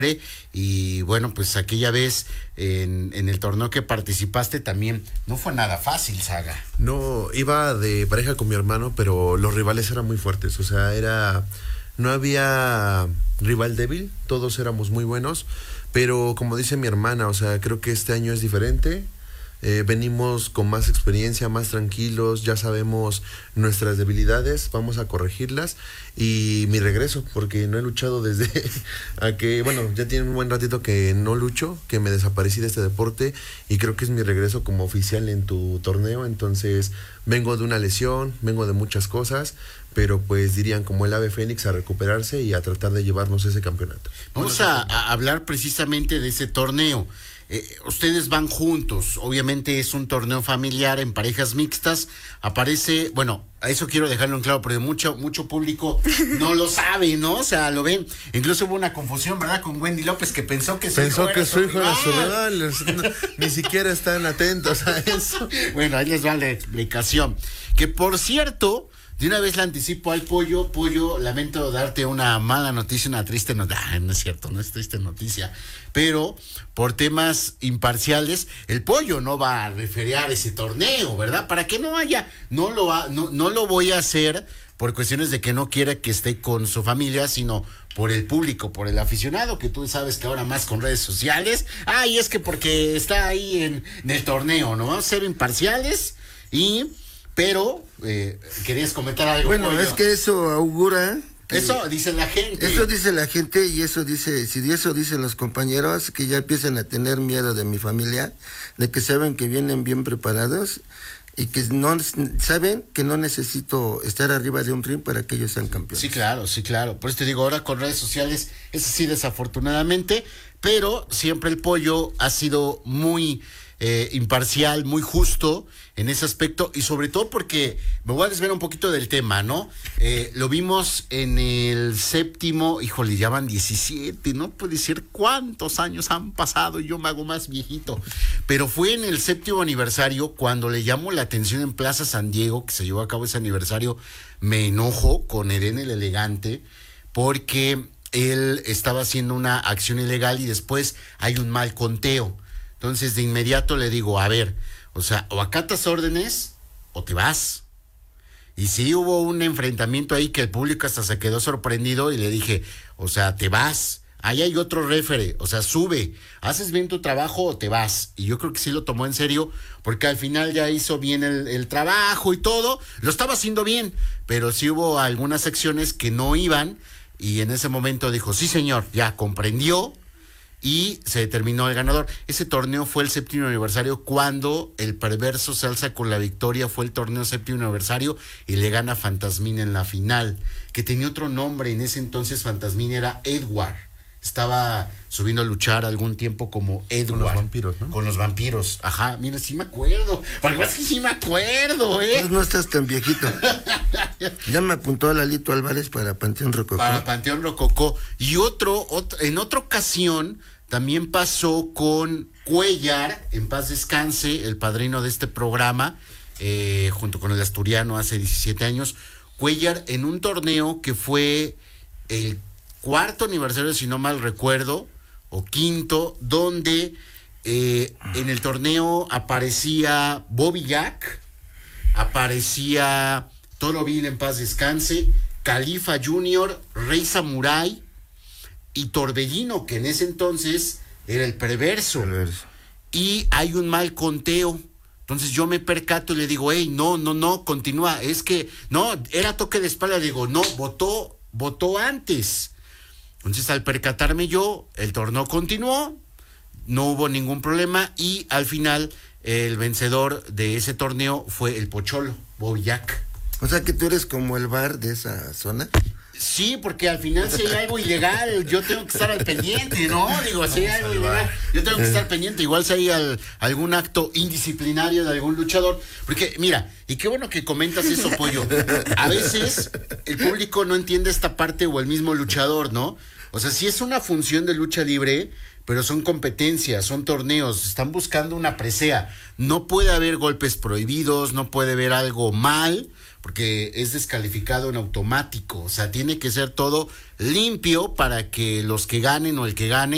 Y bueno, pues aquella vez en el torneo que participaste también no fue nada fácil, Saga. No, iba de pareja con mi hermano, pero los rivales eran muy fuertes, o sea, no había rival débil, todos éramos muy buenos, pero como dice mi hermana, o sea, creo que este año es diferente. Venimos con más experiencia, más tranquilos, ya sabemos nuestras debilidades, vamos a corregirlas. Y mi regreso, porque no he luchado desde ya tiene un buen ratito que no lucho, que me desaparecí de este deporte, y creo que es mi regreso como oficial en tu torneo. Entonces vengo de una lesión, vengo de muchas cosas, pero pues dirían como el ave fénix, a recuperarse y a tratar de llevarnos ese campeonato. Vamos a hablar precisamente de ese torneo. Ustedes van juntos, obviamente es un torneo familiar en parejas mixtas, aparece, bueno, a eso quiero dejarlo en claro, porque mucho público no lo sabe, ¿no? O sea, lo ven, incluso hubo una confusión, ¿verdad? Con Wendy López, que pensó que su hijo era su rival, ni siquiera están atentos a eso. Bueno, ahí les va la explicación, que por cierto, de una vez le anticipo al Pollo, lamento darte una mala noticia, una triste noticia. No es cierto, no es triste noticia. Pero por temas imparciales, el Pollo no va a referiar ese torneo, ¿verdad? Para que no haya, no lo voy a hacer por cuestiones de que no quiera que esté con su familia, sino por el público, por el aficionado, que tú sabes que ahora más con redes sociales. Y es que porque está ahí en el torneo, ¿no? Vamos a ser imparciales pero querías comentar algo. Bueno, Pollo. Es que eso augura. Eso dice la gente. Eso dice la gente, y eso dicen los compañeros, que ya empiezan a tener miedo de mi familia, de que saben que vienen bien preparados y que no saben que no necesito estar arriba de un ring para que ellos sean campeones. Sí, claro. Por eso te digo, ahora con redes sociales es así, desafortunadamente, pero siempre el Pollo ha sido muy imparcial, muy justo en ese aspecto, y sobre todo porque me voy a desviar un poquito del tema, ¿no? Lo vimos en el séptimo, híjole, ya van 17, no puede ser cuántos años han pasado y yo me hago más viejito, pero fue en el séptimo aniversario cuando le llamó la atención en Plaza San Diego, que se llevó a cabo ese aniversario. Me enojo con Eren el Elegante, porque él estaba haciendo una acción ilegal y después hay un mal conteo. Entonces, de inmediato le digo, a ver, o sea, o acatas órdenes o te vas. Y sí hubo un enfrentamiento ahí que el público hasta se quedó sorprendido y le dije, o sea, te vas. Ahí hay otro réfere, o sea, sube. ¿Haces bien tu trabajo o te vas? Y yo creo que sí lo tomó en serio, porque al final ya hizo bien el trabajo y todo. Lo estaba haciendo bien, pero sí hubo algunas secciones que no iban, y en ese momento dijo, sí señor, ya comprendió. Y se determinó el ganador. Ese torneo fue el séptimo aniversario, cuando el perverso se alza con la victoria. Fue el torneo séptimo aniversario y le gana Fantasmín en la final, que tenía otro nombre. En ese entonces Fantasmín era Edward. Estaba subiendo a luchar algún tiempo como Edward. Con los vampiros, ¿no? Con los vampiros. Ajá, mira, sí me acuerdo. Porque es que sí me acuerdo, Pues no estás tan viejito. Ya me apuntó a Lalito Álvarez para Panteón Rococó. Para Panteón Rococó. Y en otra ocasión también pasó con Cuellar, en paz descanse, el padrino de este programa, junto con el asturiano hace 17 años. Cuellar en un torneo que fue el cuarto aniversario, si no mal recuerdo, o quinto, donde en el torneo aparecía Bobby Jack, aparecía Toro Bill, en paz descanse, Califa Junior, Rey Samurai y Torbellino, que en ese entonces era el perverso. Y hay un mal conteo. Entonces yo me percato y le digo, no, continúa, es que, no, era toque de espalda. Le digo, no, votó antes. Entonces, al percatarme yo, el torneo continuó, no hubo ningún problema, y al final el vencedor de ese torneo fue el Pocholo, Bobby Jack. O sea que tú eres como el bar de esa zona. Sí, porque al final si hay algo ilegal, yo tengo que estar al pendiente, ¿no? Digo, si hay algo ilegal, yo tengo que estar pendiente. Igual si hay algún acto indisciplinario de algún luchador. Porque, mira, y qué bueno que comentas eso, Pollo. A veces el público no entiende esta parte, o el mismo luchador, ¿no? O sea, sí es una función de lucha libre, pero son competencias, son torneos, están buscando una presea. No puede haber golpes prohibidos, no puede haber algo mal, porque es descalificado en automático. O sea, tiene que ser todo limpio para que los que ganen o el que gane